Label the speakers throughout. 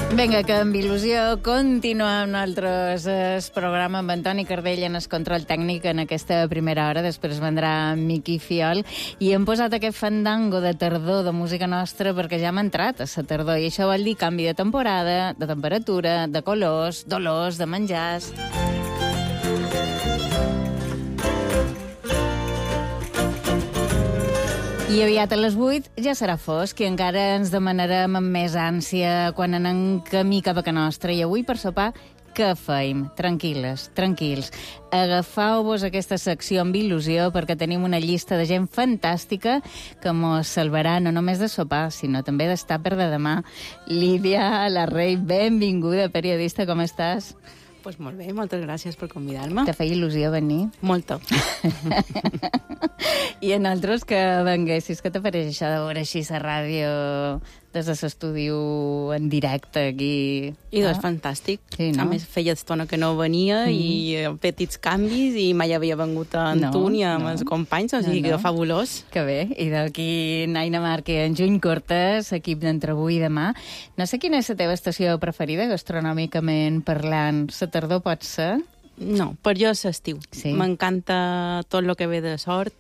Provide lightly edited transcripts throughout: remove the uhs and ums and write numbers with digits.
Speaker 1: Vinga, que amb il·lusió continuem nosaltres el programa amb Antoni Cardell en el control tècnic en aquesta primera hora. Després vendrà Miqui Fiol i hem posat aquest fandango de tardor de música nostra perquè ja hem entrat a la tardor i això vol dir canvi de temporada, de temperatura, de colors, d'olors, de menjars. I aviat a les 8 ja serà fosc i encara ens demanarem amb més ànsia quan anem camí cap a casa nostra. I avui per sopar, què feim? Tranquil·les, tranquils. Agafeu-vos aquesta secció amb il·lusió perquè tenim una llista de gent fantàstica que mos salvarà no només de sopar, sinó també d'estar per de demà. Lídia Larrey, benvinguda, periodista, com estàs?
Speaker 2: Pues molt bé, moltes gràcies per convidar-me.
Speaker 1: Te feia il·lusió venir?
Speaker 2: Molta.
Speaker 1: I en altres que venguessis, què t'apareix això de veure així la ràdio des de l'estudi en directe aquí?
Speaker 2: I doncs fantàstic.
Speaker 1: Sí, no?
Speaker 2: A més, feia estona que no venia i petits canvis i mai havia vengut en tu ni amb els companys, o sigui que fabulós.
Speaker 1: Que bé. I d'aquí Naina Marc i en Juny Cortes, equip d'Entre avui i demà. No sé quina és la teva estació preferida, gastronòmicament parlant. La tardor pot ser?
Speaker 2: No, per jo és l'estiu.
Speaker 1: Sí.
Speaker 2: M'encanta tot el que ve de sort,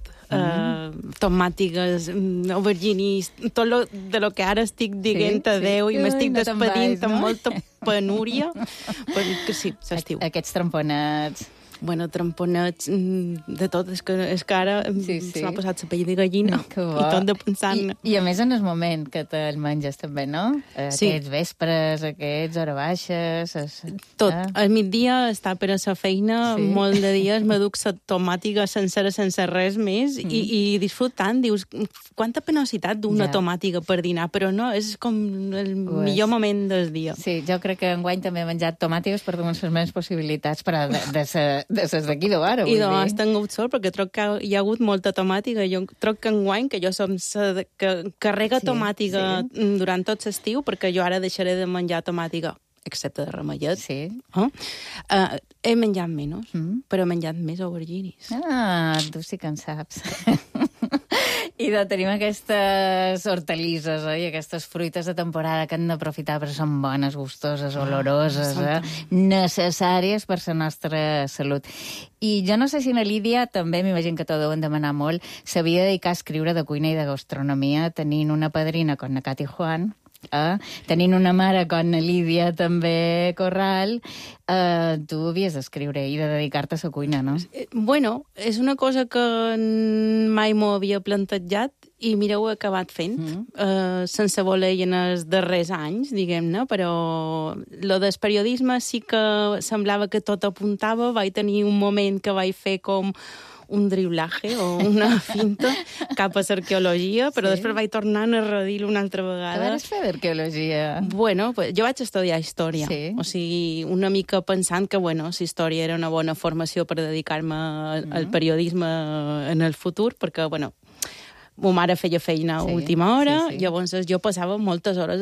Speaker 2: tomàtiques, auberginis, tot de lo que ara estic dient adeu i m'estic despedint amb molta penúria, perquè sí, l'estiu.
Speaker 1: Aquests tramponets.
Speaker 2: Bueno, tramponets, de tot. És que ara se m'ha passat la pell de gallina i tot de pensant...
Speaker 1: I a més en el moment que te'l menges també, no? Aquests vespres, aquests hores baixes...
Speaker 2: Tot. Al migdia està per a la feina, molt de dies m'aduc la tomàtica sencera sense res més i disfrutant, dius, quanta penositat d'una tomàtica per dinar, però no, és com el millor moment del dia.
Speaker 1: Sí, jo crec que enguany també he menjat tomàtiques per donar les meves possibilitats, però de ses d'aquí d'ara, vull dir.
Speaker 2: I doncs he tingut sort, perquè troc que hi ha hagut molta tomàtica. Jo troc que enguany, que jo som que carrega tomàtica durant tot l'estiu, perquè jo ara deixaré de menjar tomàtica, excepte de ramellet. Sí. He menjat menys, però he menjat més auberginis.
Speaker 1: Ah, tu sí que en saps. I tenim aquestes hortalisses, i aquestes fruites de temporada que hem d'aprofitar perquè són bones, gustoses, oloroses, necessàries per la nostra salut. I jo no sé si na Lídia, també m'imagino que t'ho deuen demanar molt, s'havia dedicat a escriure de cuina i de gastronomia, tenint una padrina com na Cati Juan, tenint una mare com na Lídia també Corral, tu havies d'escriure i de dedicar-te a la cuina, no?
Speaker 2: Bueno, és una cosa que mai m'ho havia plantejat i mira, ho he acabat fent, sense voler en els darrers anys, diguem-ne, però lo del periodisme sí que semblava que tot apuntava, vaig tenir un moment que vaig fer com un driblaje o una finta cap a l'arqueologia, però després vaig tornar a redir-lo una altra vegada.
Speaker 1: Què vas fer d'arqueologia?
Speaker 2: Bueno, pues, jo vaig estudiar història, o sigui, una mica pensant que, bueno, la història era una bona formació per dedicar-me al periodisme en el futur, perquè, bueno, ma mare feia feina a última hora, llavors jo passava moltes hores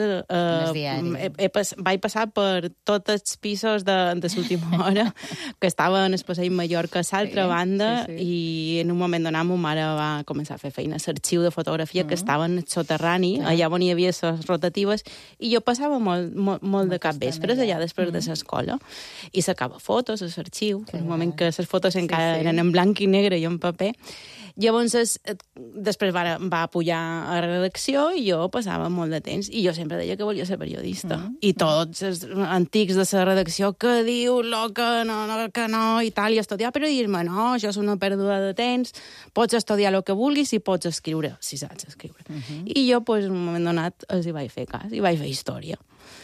Speaker 2: vaig passar per tots els pisos de l'última hora que estava en el passeig Mallorca a l'altra banda i en un moment donat ma mare va començar a fer feina a l'arxiu de fotografia que estava en el soterrani, allà on hi havia les rotatives i jo passava molt de cap vespres allà després de l'escola i sacava fotos a l'arxiu, en un moment que les fotos encara eren en blanc i negre i en paper. Llavors, després va pujar a la redacció i jo passava molt de temps. I jo sempre deia que volia ser periodista. I tots els antics de la redacció que diu que no, i tal, i estudiar periodisme. No, això és una pèrdua de temps. Pots estudiar el que vulguis i pots escriure, si saps escriure. I jo, en un moment donat, els hi vaig fer cas, i vaig fer història.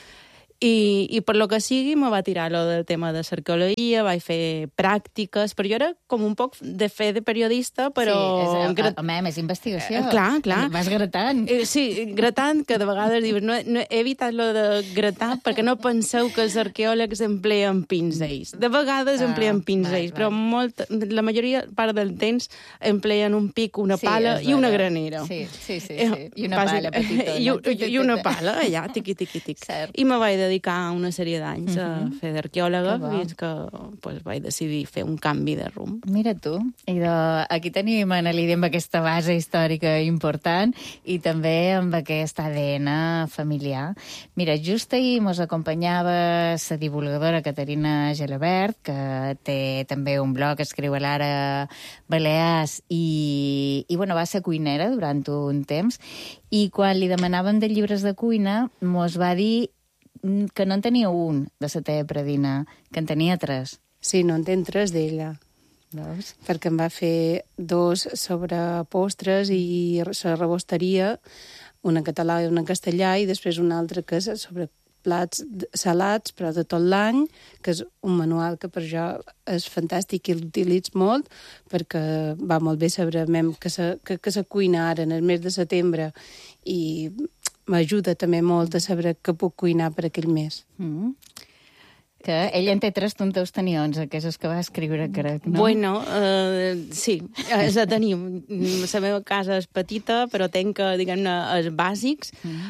Speaker 2: I per lo que sigui, me va tirar lo del tema de l'arqueologia, vaig fer pràctiques, però jo era com un poc de fer de periodista, però...
Speaker 1: Sí, home, més investigació.
Speaker 2: Clar.
Speaker 1: Vas gratant.
Speaker 2: Sí, gratant, que de vegades dius, no, he evitat lo de gratar perquè no penseu que els arqueòlegs empleen pinzells. De vegades empleen pinzells, però la majoria part del temps empleen un pic, una pala i una granera.
Speaker 1: Sí. I una pala petita.
Speaker 2: I una pala, allà, tiqui. I me vaig dedicar dedicar una sèrie d'anys a fer d'arqueòloga fins que vaig decidir fer un canvi de rumb.
Speaker 1: Mira tu, aquí tenim a Lídia amb aquesta base històrica important i també amb aquest ADN familiar. Mira, just ahir mos acompanyava la divulgadora Caterina Gelabert, que té també un blog, escriu a l'Ara Balears i va ser cuinera durant un temps, i quan li demanàvem de llibres de cuina mos va dir que no en tenia un de la teva predina, que en tenia 3.
Speaker 3: Sí, no en ten 3 d'ella. Veus? Perquè em va fer 2 sobre postres i la rebosteria, una en català i una en castellà, i després una altra que és sobre plats salats, però de tot l'any, que és un manual que per jo és fantàstic i l'utilitzo molt, perquè va molt bé saber que se cuina ara en el mes de setembre, i m'ajuda també molt a saber què puc cuinar per aquell mes.
Speaker 1: Que ella en té 3, tu en deus tenir 11, que és el que va escriure, crec, no?
Speaker 2: Bueno, sí, la tenim. La meva casa és petita, però tenc, diguem-ne, els bàsics.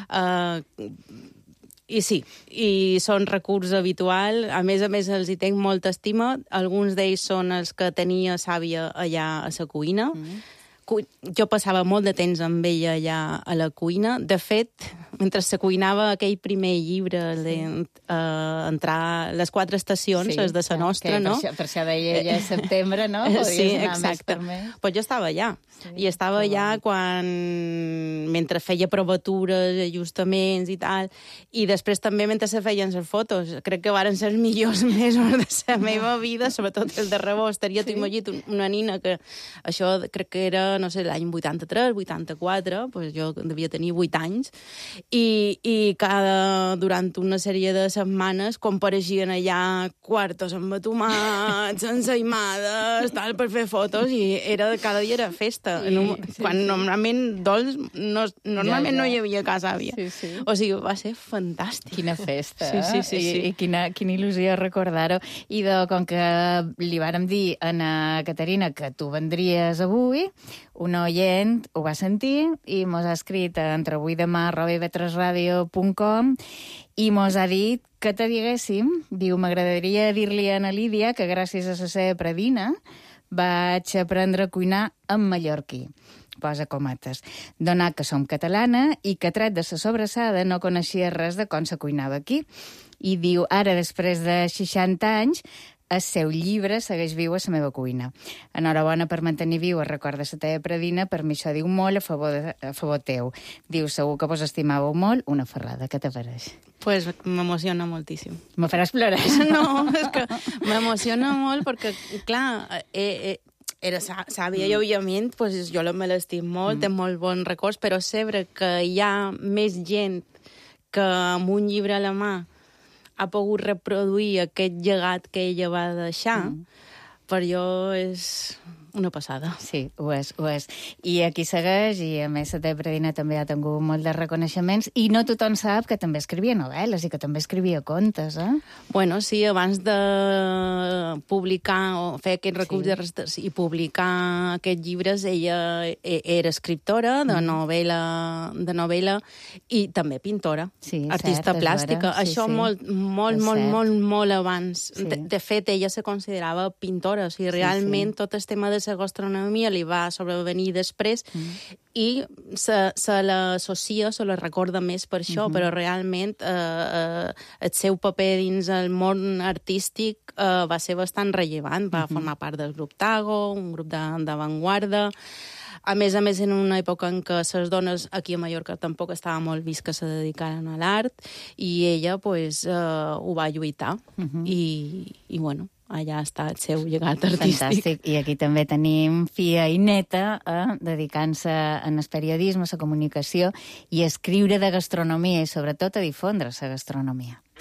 Speaker 2: I sí, i són recurs habitual. A més, els hi tenc molta estima. Alguns d'ells són els que tenia sàvia allà a la cuina. Jo passava molt de temps amb ella allà a la cuina. De fet, mentre se cuinava aquell primer llibre, entrar les 4 estacions, les de la nostra, no?
Speaker 1: Per això deia ella setembre, no?
Speaker 2: Sí, exacte. Pues jo estava allà. I estava allà mentre feia provatures, ajustaments i tal, i després també mentre se feien les fotos. Crec que varen ser els millors mesos de la meva vida, sobretot el de rebosteria. T'ho imagino, una nina que això crec que era, no sé, l'any 83, 84, pues jo devia tenir 8 anys, i durant una sèrie de setmanes compareixien allà quartos amb tomats, ensaïmades, tal, per fer fotos, i cada dia era festa. Quan normalment dolç normalment no hi havia casa àvia. O sigui, va ser fantàstic.
Speaker 1: Quina festa,
Speaker 2: sí.
Speaker 1: I quina il·lusió recordar-ho. I com que li vàrem dir a Caterina que tu vendries avui, un oient ho va sentir i mos ha escrit a entreavuidemà@ib3radio.com i mos ha dit que te diguéssim, diu, m'agradaria dir-li a Lídia que gràcies a la seva predina vaig aprendre a cuinar en mallorquí. Posa cometes. Donat que som catalana i que tret de la sobrassada no coneixia res de com se cuinava aquí. I diu, ara, després de 60 anys, el seu llibre segueix viu a la meva cuina. Enhorabona per mantenir viu el record de la teva predina, per mi això diu molt a favor teu. Diu, segur que vos estimàveu molt, una ferrada, què te pareix?
Speaker 2: Pues m'emociona moltíssim.
Speaker 1: Me faràs plorar?
Speaker 2: No, és que m'emociona molt perquè, clar, era sàvia i, òbviament, pues, jo me l'estim molt, té molt bons records, però saber que hi ha més gent que amb un llibre a la mà ha pogut reproduir aquest llegat que ella va deixar, per jo és una passada.
Speaker 1: Sí, ho és. I aquí segueix, i a més la teva predina també ha tingut molt de reconeixements, i no tothom sap que també escrivia novel·les i que també escrivia contes, eh?
Speaker 2: Bueno, sí, abans de publicar o fer aquest recurs de restes i publicar aquests llibres, ella era escriptora de novel·la i també pintora, artista plàstica. Això molt abans. De fet, ella se considerava pintora, o sigui, realment tot el tema de la gastronomia li va sobrevenir després i se l'associa, se la recorda més per això, però realment el seu paper dins el món artístic va ser bastant rellevant. Va formar part del grup Tago, un grup d'avantguarda. A més, en una època en què les dones aquí a Mallorca tampoc estava molt vist que se dedicaren a l'art, i ella pues, ho va lluitar. I bueno, allà està el seu llegat artístic.
Speaker 1: Fantàstic. I aquí també tenim filla i neta dedicant-se al periodisme, a la comunicació i a escriure de gastronomia i sobretot a difondre la gastronomia.